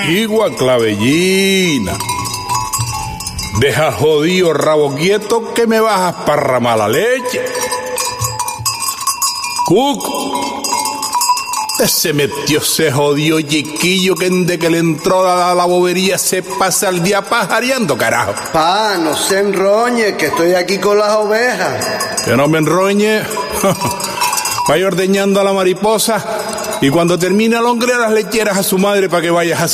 Igua clavellina. Deja jodido rabo quieto que me vas a esparramar la leche. Cuco. Se metió ese jodido chiquillo que de que le entró a la bobería se pasa el día pajareando, carajo. Pa, no se enroñe, que estoy aquí con las ovejas. Que no me enroñe. Vaya ordeñando a la mariposa y cuando termine alongre las lecheras a su madre para que vayas a